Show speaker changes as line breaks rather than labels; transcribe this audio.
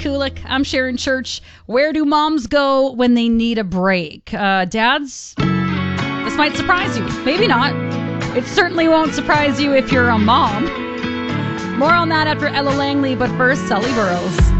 Kulik. I'm Sharon Church. Where do moms go when they need a break? Dads, this might surprise you. Maybe not. It certainly won't surprise you if you're a mom. More on that after Ella Langley, but first, Sully Burrows.